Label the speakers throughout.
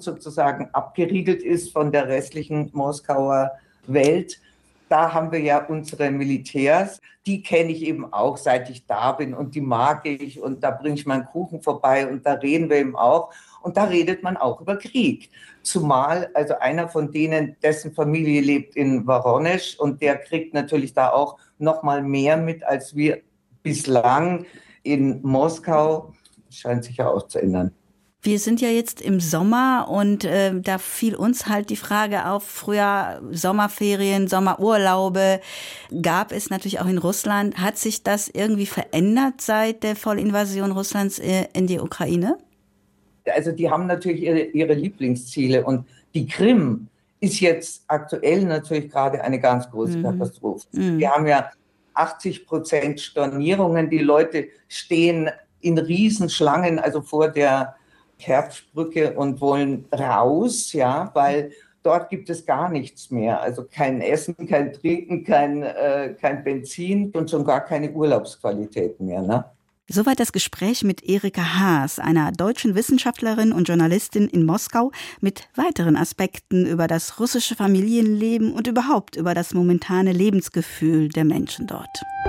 Speaker 1: Front sozusagen abgeriegelt ist von der restlichen Moskauer Welt. Da haben wir ja unsere Militärs, die kenne ich eben auch, seit ich da bin und die mag ich und da bringe ich meinen Kuchen vorbei und da reden wir eben auch und da redet man auch über Krieg. Zumal also einer von denen, dessen Familie lebt in Voronezh und der kriegt natürlich da auch noch mal mehr mit als wir bislang in Moskau. Das scheint sich ja auch zu ändern.
Speaker 2: Wir sind ja jetzt im Sommer und da fiel uns halt die Frage auf, früher Sommerferien, Sommerurlaube gab es natürlich auch in Russland. Hat sich das irgendwie verändert seit der Vollinvasion Russlands in die Ukraine?
Speaker 1: Also die haben natürlich ihre Lieblingsziele und die Krim ist jetzt aktuell natürlich gerade eine ganz große Katastrophe. Wir haben ja 80% Stornierungen, die Leute stehen in Riesenschlangen, also vor der Kertschbrücke und wollen raus, ja, weil dort gibt es gar nichts mehr. Also kein Essen, kein Trinken, kein Benzin und schon gar keine Urlaubsqualität mehr, ne?
Speaker 2: Soweit das Gespräch mit Erika Haas, einer deutschen Wissenschaftlerin und Journalistin in Moskau, mit weiteren Aspekten über das russische Familienleben und überhaupt über das momentane Lebensgefühl der Menschen dort.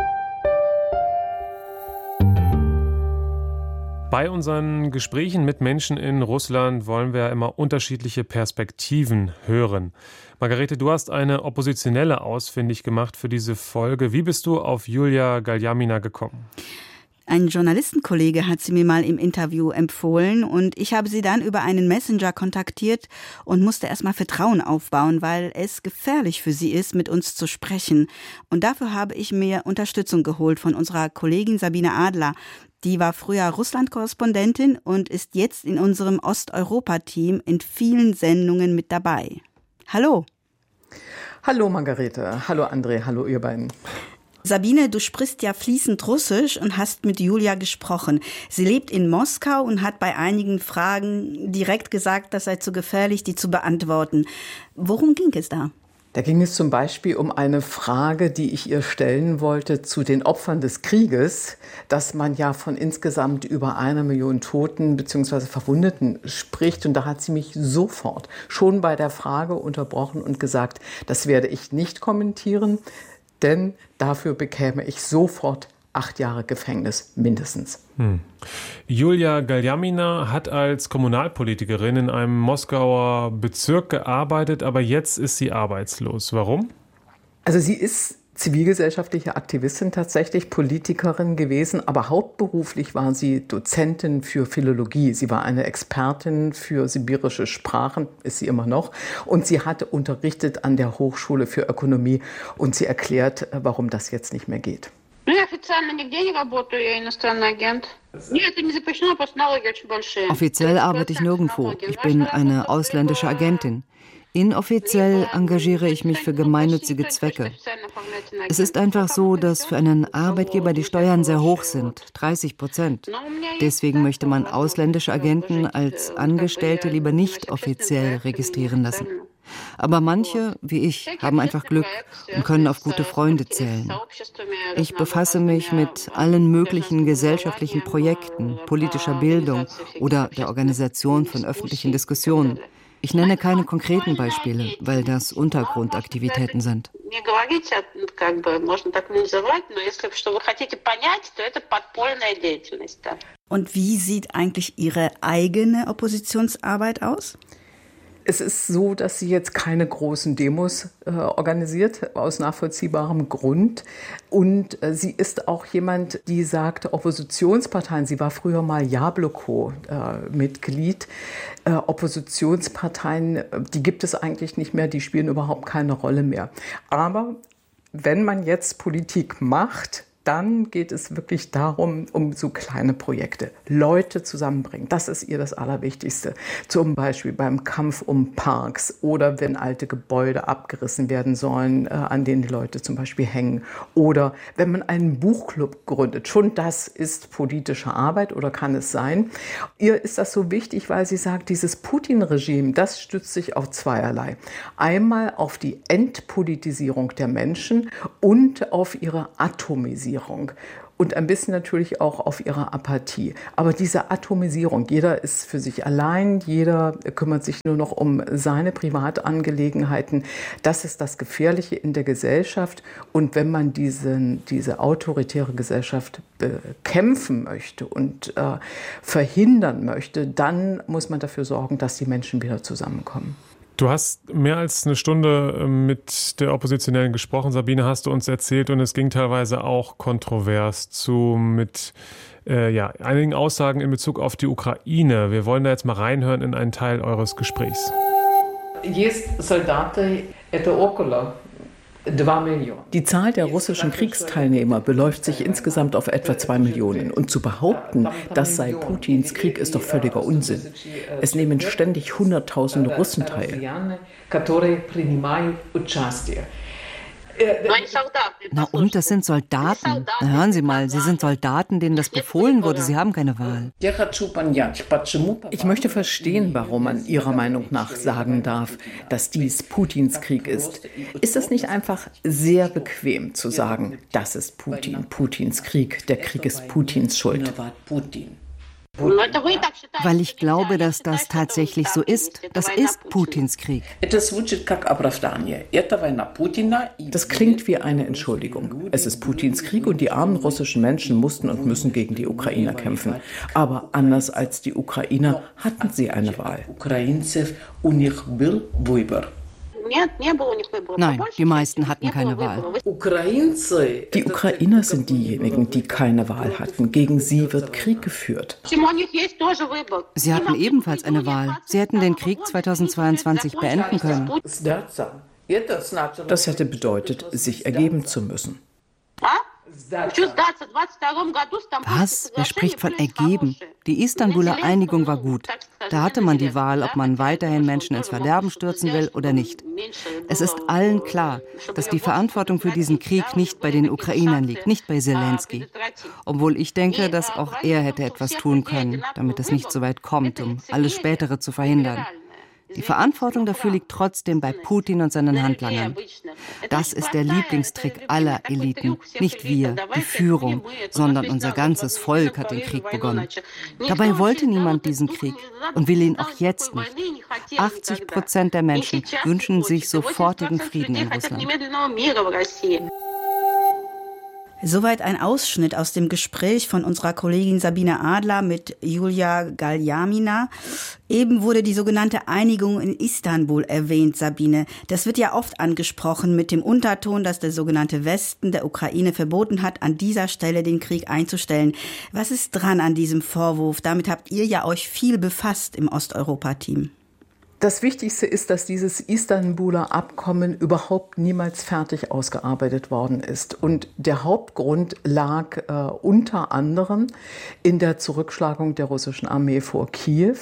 Speaker 3: Bei unseren Gesprächen mit Menschen in Russland wollen wir immer unterschiedliche Perspektiven hören. Margarete, du hast eine Oppositionelle ausfindig gemacht für diese Folge. Wie bist du auf Julia Galjamina gekommen?
Speaker 2: Ein Journalistenkollege hat sie mir mal im Interview empfohlen und ich habe sie dann über einen Messenger kontaktiert und musste erstmal Vertrauen aufbauen, weil es gefährlich für sie ist, mit uns zu sprechen. Und dafür habe ich mir Unterstützung geholt von unserer Kollegin Sabine Adler. Die war früher Russland-Korrespondentin und ist jetzt in unserem Osteuropa-Team in vielen Sendungen mit dabei. Hallo.
Speaker 4: Hallo Margarete, hallo André, hallo ihr beiden.
Speaker 2: Sabine, du sprichst ja fließend Russisch und hast mit Julia gesprochen. Sie lebt in Moskau und hat bei einigen Fragen direkt gesagt, das sei zu gefährlich, die zu beantworten. Worum ging es da?
Speaker 4: Da ging es zum Beispiel um eine Frage, die ich ihr stellen wollte zu den Opfern des Krieges, dass man ja von insgesamt über 1 Million Toten bzw. Verwundeten spricht. Und da hat sie mich sofort schon bei der Frage unterbrochen und gesagt, das werde ich nicht kommentieren, denn dafür bekäme ich sofort 8 Jahre Gefängnis mindestens.
Speaker 3: Julia Galjamina hat als Kommunalpolitikerin in einem Moskauer Bezirk gearbeitet, aber jetzt ist sie arbeitslos. Warum?
Speaker 4: Also sie ist zivilgesellschaftliche Aktivistin, tatsächlich Politikerin gewesen, aber hauptberuflich war sie Dozentin für Philologie. Sie war eine Expertin für sibirische Sprachen, ist sie immer noch, und sie hatte unterrichtet an der Hochschule für Ökonomie und sie erklärt, warum das jetzt nicht mehr geht.
Speaker 5: Offiziell arbeite ich nirgendwo. Ich bin eine ausländische Agentin. Inoffiziell engagiere ich mich für gemeinnützige Zwecke. Es ist einfach so, dass für einen Arbeitgeber die Steuern sehr hoch sind, 30%. Deswegen möchte man ausländische Agenten als Angestellte lieber nicht offiziell registrieren lassen. Aber manche, wie ich, haben einfach Glück und können auf gute Freunde zählen. Ich befasse mich mit allen möglichen gesellschaftlichen Projekten, politischer Bildung oder der Organisation von öffentlichen Diskussionen. Ich nenne keine konkreten Beispiele, weil das Untergrundaktivitäten sind.
Speaker 2: Und wie sieht eigentlich Ihre eigene Oppositionsarbeit aus?
Speaker 4: Es ist so, dass sie jetzt keine großen Demos organisiert, aus nachvollziehbarem Grund. Und sie ist auch jemand, die sagt, Oppositionsparteien, sie war früher mal Jabloko-Mitglied, Oppositionsparteien, die gibt es eigentlich nicht mehr, die spielen überhaupt keine Rolle mehr. Aber wenn man jetzt Politik macht, dann geht es wirklich darum, um so kleine Projekte, Leute zusammenbringen. Das ist ihr das Allerwichtigste. Zum Beispiel beim Kampf um Parks oder wenn alte Gebäude abgerissen werden sollen, an denen die Leute zum Beispiel hängen. Oder wenn man einen Buchclub gründet. Schon das ist politische Arbeit oder kann es sein. Ihr ist das so wichtig, weil sie sagt, dieses Putin-Regime, das stützt sich auf zweierlei. Einmal auf die Entpolitisierung der Menschen und auf ihre Atomisierung. und ein bisschen natürlich auch auf ihre Apathie. Aber diese Atomisierung, jeder ist für sich allein, jeder kümmert sich nur noch um seine Privatangelegenheiten, das ist das Gefährliche in der Gesellschaft. Und wenn man diese autoritäre Gesellschaft bekämpfen möchte und verhindern möchte, dann muss man dafür sorgen, dass die Menschen wieder zusammenkommen.
Speaker 3: Du hast mehr als eine Stunde mit der Oppositionellen gesprochen, Sabine, hast du uns erzählt, und es ging teilweise auch kontrovers mit einigen Aussagen in Bezug auf die Ukraine. Wir wollen da jetzt mal reinhören in einen Teil eures Gesprächs.
Speaker 4: Die Zahl der russischen Kriegsteilnehmer beläuft sich insgesamt auf etwa 2 Millionen. Und zu behaupten, das sei Putins Krieg, ist doch völliger Unsinn. Es nehmen ständig Hunderttausende Russen teil.
Speaker 5: Na und, das sind Soldaten. Na, hören Sie mal, sie sind Soldaten, denen das befohlen wurde. Sie haben keine Wahl.
Speaker 4: Ich möchte verstehen, warum man Ihrer Meinung nach sagen darf, dass dies Putins Krieg ist. Ist es nicht einfach sehr bequem zu sagen, das ist Putins Krieg, der Krieg ist Putins Schuld?
Speaker 5: Weil ich glaube, dass das tatsächlich so ist. Das ist Putins Krieg.
Speaker 4: Das klingt wie eine Entschuldigung. Es ist Putins Krieg und die armen russischen Menschen mussten und müssen gegen die Ukrainer kämpfen. Aber anders als die Ukrainer hatten sie eine Wahl.
Speaker 5: Nein, die meisten hatten keine Wahl.
Speaker 4: Die Ukrainer sind diejenigen, die keine Wahl hatten. Gegen sie wird Krieg geführt.
Speaker 5: Sie hatten ebenfalls eine Wahl. Sie hätten den Krieg 2022 beenden können.
Speaker 4: Das hätte bedeutet, sich ergeben zu müssen.
Speaker 5: Was? Wer spricht von ergeben? Die Istanbuler Einigung war gut. Da hatte man die Wahl, ob man weiterhin Menschen ins Verderben stürzen will oder nicht. Es ist allen klar, dass die Verantwortung für diesen Krieg nicht bei den Ukrainern liegt, nicht bei Zelensky. Obwohl ich denke, dass auch er hätte etwas tun können, damit es nicht so weit kommt, um alles Spätere zu verhindern. Die Verantwortung dafür liegt trotzdem bei Putin und seinen Handlangern. Das ist der Lieblingstrick aller Eliten. Nicht wir, die Führung, sondern unser ganzes Volk hat den Krieg begonnen. Dabei wollte niemand diesen Krieg und will ihn auch jetzt nicht. 80% der Menschen wünschen sich sofortigen Frieden in Russland.
Speaker 2: Soweit ein Ausschnitt aus dem Gespräch von unserer Kollegin Sabine Adler mit Julia Galjamina. Eben wurde die sogenannte Einigung in Istanbul erwähnt, Sabine. Das wird ja oft angesprochen mit dem Unterton, dass der sogenannte Westen der Ukraine verboten hat, an dieser Stelle den Krieg einzustellen. Was ist dran an diesem Vorwurf? Damit habt ihr ja euch viel befasst im Osteuropa-Team.
Speaker 4: Das Wichtigste ist, dass dieses Istanbuler Abkommen überhaupt niemals fertig ausgearbeitet worden ist. Und der Hauptgrund lag unter anderem in der Zurückschlagung der russischen Armee vor Kiew.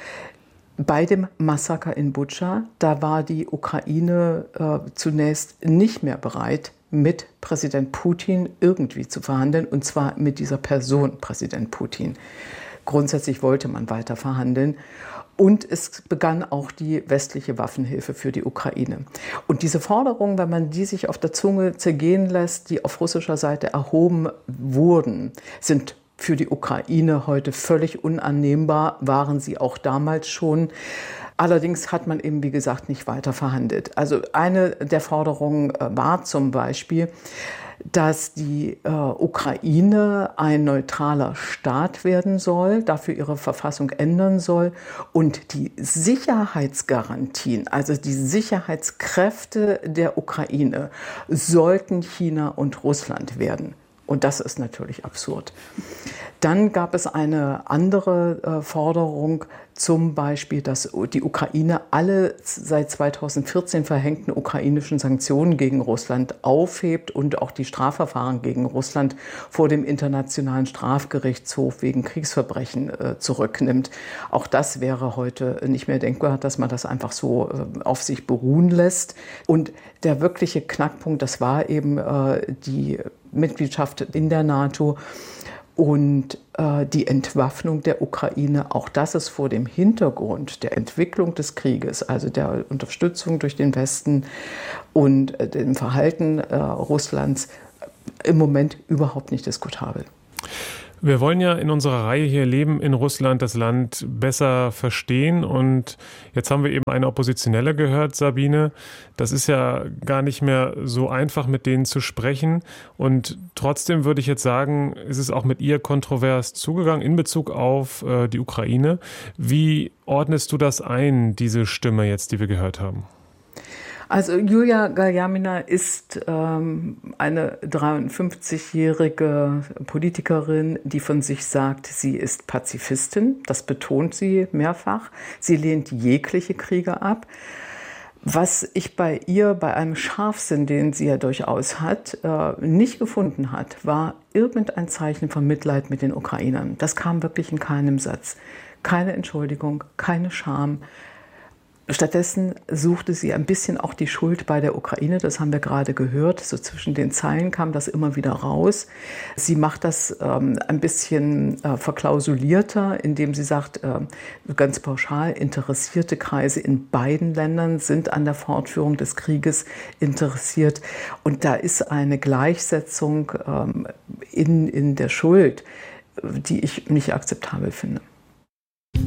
Speaker 4: Bei dem Massaker in Butscha, da war die Ukraine zunächst nicht mehr bereit, mit Präsident Putin irgendwie zu verhandeln, und zwar mit dieser Person, Präsident Putin. Grundsätzlich wollte man weiter verhandeln. Und es begann auch die westliche Waffenhilfe für die Ukraine. Und diese Forderungen, wenn man die sich auf der Zunge zergehen lässt, die auf russischer Seite erhoben wurden, sind für die Ukraine heute völlig unannehmbar, waren sie auch damals schon. Allerdings hat man eben, wie gesagt, nicht weiter verhandelt. Also eine der Forderungen war zum Beispiel, dass die Ukraine ein neutraler Staat werden soll, dafür ihre Verfassung ändern soll und die Sicherheitsgarantien, also die Sicherheitskräfte der Ukraine, sollten China und Russland werden. Und das ist natürlich absurd. Dann gab es eine andere Forderung, zum Beispiel, dass die Ukraine alle seit 2014 verhängten ukrainischen Sanktionen gegen Russland aufhebt und auch die Strafverfahren gegen Russland vor dem Internationalen Strafgerichtshof wegen Kriegsverbrechen zurücknimmt. Auch das wäre heute nicht mehr denkbar, dass man das einfach so auf sich beruhen lässt. Und der wirkliche Knackpunkt, das war eben die Mitgliedschaft in der NATO und die Entwaffnung der Ukraine. Auch das ist vor dem Hintergrund der Entwicklung des Krieges, also der Unterstützung durch den Westen und dem Verhalten Russlands, im Moment überhaupt nicht diskutabel.
Speaker 3: Wir wollen ja in unserer Reihe hier Leben in Russland, das Land besser verstehen. Und jetzt haben wir eben eine Oppositionelle gehört, Sabine. Das ist ja gar nicht mehr so einfach, mit denen zu sprechen. Und trotzdem würde ich jetzt sagen, ist es auch mit ihr kontrovers zugegangen in Bezug auf die Ukraine. Wie ordnest du das ein, diese Stimme jetzt, die wir gehört haben?
Speaker 4: Also Julia Galyamina ist eine 53-jährige Politikerin, die von sich sagt, sie ist Pazifistin. Das betont sie mehrfach. Sie lehnt jegliche Kriege ab. Was ich bei ihr, bei einem Scharfsinn, den sie ja durchaus hat, nicht gefunden hat, war irgendein Zeichen von Mitleid mit den Ukrainern. Das kam wirklich in keinem Satz. Keine Entschuldigung, keine Scham. Stattdessen suchte sie ein bisschen auch die Schuld bei der Ukraine, das haben wir gerade gehört, so zwischen den Zeilen kam das immer wieder raus. Sie macht das ein bisschen verklausulierter, indem sie sagt, ganz pauschal, interessierte Kreise in beiden Ländern sind an der Fortführung des Krieges interessiert. Und da ist eine Gleichsetzung in der Schuld, die ich nicht akzeptabel finde.